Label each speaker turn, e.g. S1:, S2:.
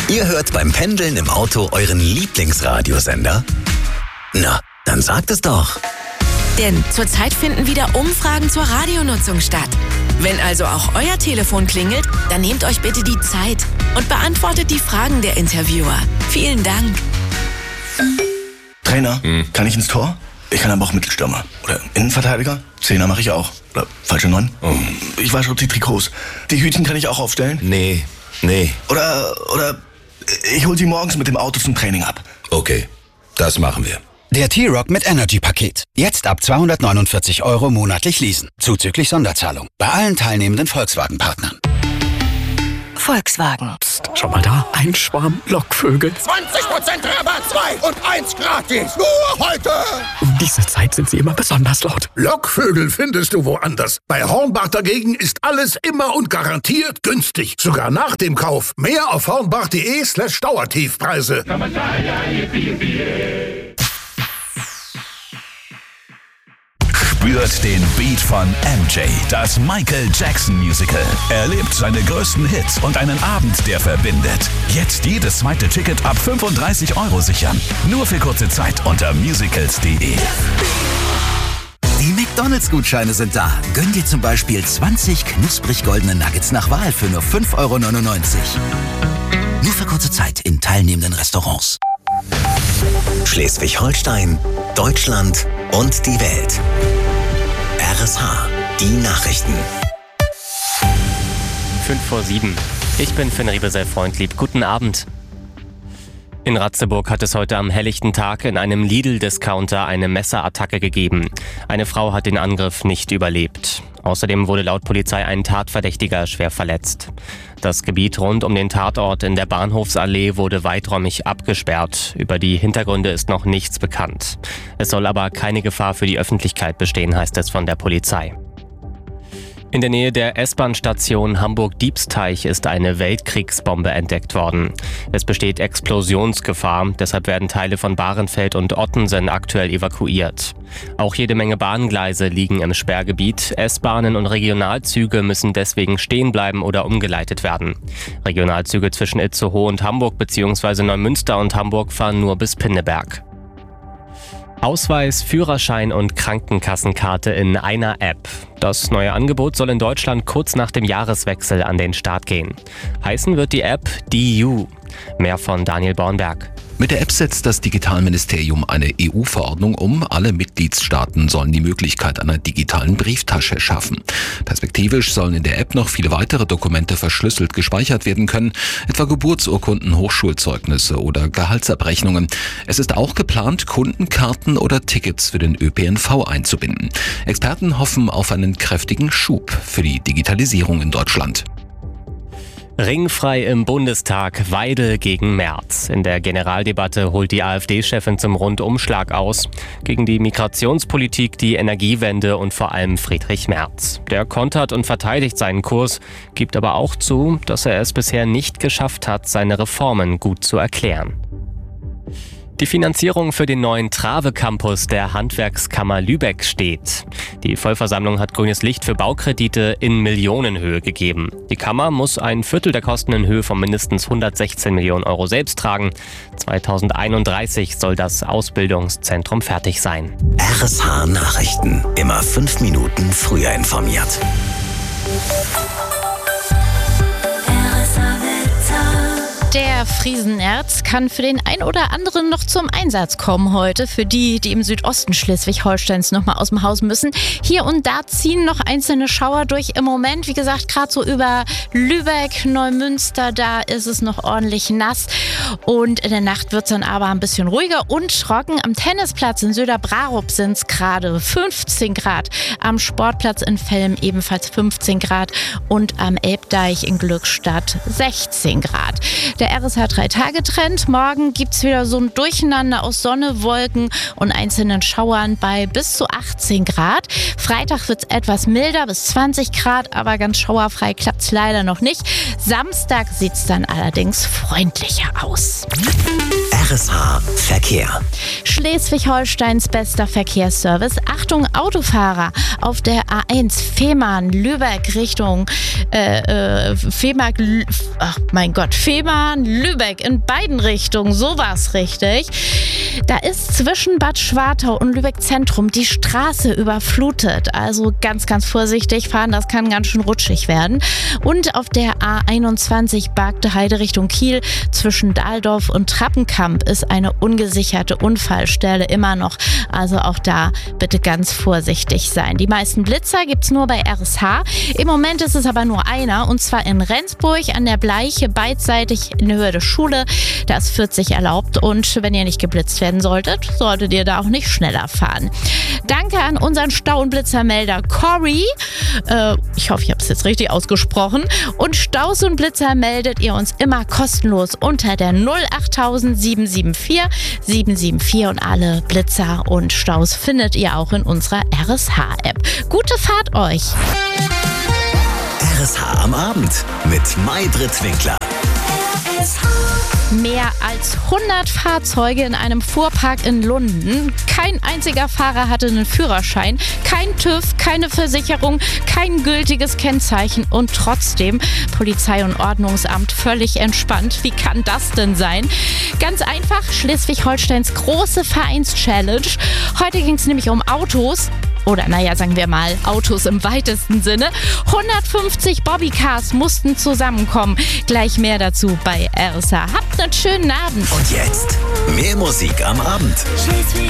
S1: Ihr hört beim Pendeln im Auto euren Lieblingsradiosender? Na, dann sagt es doch.
S2: Denn zurzeit finden wieder Umfragen zur Radionutzung statt. Wenn also auch euer Telefon klingelt, dann nehmt euch bitte die Zeit und beantwortet die Fragen der Interviewer. Vielen Dank.
S3: Trainer, kann ich ins Tor? Ich kann aber auch Mittelstürmer. Oder Innenverteidiger? Zehner mache ich auch. Oder falsche 9? Ich wasche die Trikots. Die Hütchen kann ich auch aufstellen?
S1: Nee.
S3: Oder ich hol sie morgens mit dem Auto zum Training ab.
S1: Okay, das machen wir.
S4: Der T-Rock mit Energy-Paket. Jetzt ab 249 € monatlich leasen. Zuzüglich Sonderzahlung. Bei allen teilnehmenden Volkswagen-Partnern.
S2: Volkswagen.
S5: Psst, schau mal da. Ein Schwarm Lockvögel.
S6: 20% Rabatt, 2 und 1 gratis. Nur heute.
S5: Um diese Zeit sind sie immer besonders laut.
S6: Lockvögel findest du woanders. Bei Hornbach dagegen ist alles immer und garantiert günstig. Sogar nach dem Kauf. Mehr auf hornbach.de/Dauertiefpreise.
S7: Spürt den Beat von MJ, das Michael Jackson Musical. Erlebt seine größten Hits und einen Abend, der verbindet. Jetzt jedes zweite Ticket ab 35 € sichern. Nur für kurze Zeit unter musicals.de.
S1: Die McDonalds-Gutscheine sind da. Gönn dir zum Beispiel 20 knusprig goldene Nuggets nach Wahl für nur 5,99 €. Nur für kurze Zeit in teilnehmenden Restaurants. Schleswig-Holstein, Deutschland und die Welt. RSH, die Nachrichten.
S8: 5:07. Ich bin Finn Riebesell-Freundlieb. Guten Abend. In Ratzeburg hat es heute am helllichten Tag in einem Lidl-Discounter eine Messerattacke gegeben. Eine Frau hat den Angriff nicht überlebt. Außerdem wurde laut Polizei ein Tatverdächtiger schwer verletzt. Das Gebiet rund um den Tatort in der Bahnhofsallee wurde weiträumig abgesperrt. Über die Hintergründe ist noch nichts bekannt. Es soll aber keine Gefahr für die Öffentlichkeit bestehen, heißt es von der Polizei. In der Nähe der S-Bahn-Station Hamburg-Diebsteich ist eine Weltkriegsbombe entdeckt worden. Es besteht Explosionsgefahr, deshalb werden Teile von Bahrenfeld und Ottensen aktuell evakuiert. Auch jede Menge Bahngleise liegen im Sperrgebiet. S-Bahnen und Regionalzüge müssen deswegen stehen bleiben oder umgeleitet werden. Regionalzüge zwischen Itzehoe und Hamburg bzw. Neumünster und Hamburg fahren nur bis Pinneberg. Ausweis, Führerschein und Krankenkassenkarte in einer App. Das neue Angebot soll in Deutschland kurz nach dem Jahreswechsel an den Start gehen. Heißen wird die App DU. Mehr von Daniel Bornberg.
S9: Mit der App setzt das Digitalministerium eine EU-Verordnung um. Alle Mitgliedstaaten sollen die Möglichkeit einer digitalen Brieftasche schaffen. Perspektivisch sollen in der App noch viele weitere Dokumente verschlüsselt gespeichert werden können, etwa Geburtsurkunden, Hochschulzeugnisse oder Gehaltsabrechnungen. Es ist auch geplant, Kundenkarten oder Tickets für den ÖPNV einzubinden. Experten hoffen auf einen kräftigen Schub für die Digitalisierung in Deutschland.
S8: Ringfrei im Bundestag, Weidel gegen Merz. In der Generaldebatte holt die AfD-Chefin zum Rundumschlag aus. Gegen die Migrationspolitik, die Energiewende und vor allem Friedrich Merz. Der kontert und verteidigt seinen Kurs, gibt aber auch zu, dass er es bisher nicht geschafft hat, seine Reformen gut zu erklären. Die Finanzierung für den neuen Trave-Campus der Handwerkskammer Lübeck steht. Die Vollversammlung hat grünes Licht für Baukredite in Millionenhöhe gegeben. Die Kammer muss ein Viertel der Kosten in Höhe von mindestens 116 Millionen € selbst tragen. 2031 soll das Ausbildungszentrum fertig sein.
S1: RSH Nachrichten. Immer 5 Minuten früher informiert.
S10: Der Friesenerz kann für den ein oder anderen noch zum Einsatz kommen heute. Für die, die im Südosten Schleswig-Holsteins noch mal aus dem Haus müssen. Hier und da ziehen noch einzelne Schauer durch. Im Moment, wie gesagt, gerade so über Lübeck, Neumünster, da ist es noch ordentlich nass. Und in der Nacht wird es dann aber ein bisschen ruhiger und trocken. Am Tennisplatz in Söderbrarup sind es gerade 15 Grad. Am Sportplatz in Velm ebenfalls 15 Grad. Und am Elbdeich in Glückstadt 16 Grad. Der RSH 3-Tage-Trend. Morgen gibt es wieder so ein Durcheinander aus Sonne, Wolken und einzelnen Schauern bei bis zu 18 Grad. Freitag wird es etwas milder, bis 20 Grad, aber ganz schauerfrei klappt es leider noch nicht. Samstag sieht es dann allerdings freundlicher aus.
S1: RSH Verkehr.
S10: Schleswig-Holsteins bester Verkehrsservice. Achtung, Autofahrer auf der A1 Fehmarn-Lübeck Richtung Fehmarn-Lübeck in beiden Richtungen. Sowas richtig. Da ist zwischen Bad Schwartau und Lübeck Zentrum die Straße überflutet. Also ganz, ganz vorsichtig fahren, das kann ganz schön rutschig werden. Und auf der A21 Bargte Heide Richtung Kiel zwischen Dahldorf und Trappenkamp ist eine ungesicherte Unfallstelle immer noch. Also auch da bitte ganz vorsichtig sein. Die meisten Blitzer gibt's nur bei RSH. Im Moment ist es aber nur einer, und zwar in Rendsburg an der Bleiche, beidseitig in Höhe der Schule. Da ist 40 erlaubt, und wenn ihr nicht geblitzt werden solltet ihr da auch nicht schneller fahren. Danke an unseren Stau- und Blitzermelder Cory. Ich hoffe, ich habe es jetzt richtig ausgesprochen. Und Staus und Blitzer meldet ihr uns immer kostenlos unter der 08000 774 774, und alle Blitzer und Staus findet ihr auch in unserer RSH-App. Gute Fahrt euch!
S1: RSH am Abend mit Maybrit Winkler.
S10: Mehr als 100 Fahrzeuge in einem Fuhrpark in Lunden. Kein einziger Fahrer hatte einen Führerschein, kein TÜV, keine Versicherung, kein gültiges Kennzeichen, und trotzdem Polizei und Ordnungsamt völlig entspannt. Wie kann das denn sein? Ganz einfach, Schleswig-Holsteins große Vereins-Challenge. Heute ging es nämlich um Autos. Oder sagen wir mal, Autos im weitesten Sinne. 150 Bobbycars mussten zusammenkommen. Gleich mehr dazu bei RSH. Habt einen schönen Abend.
S1: Und jetzt mehr Musik am Abend.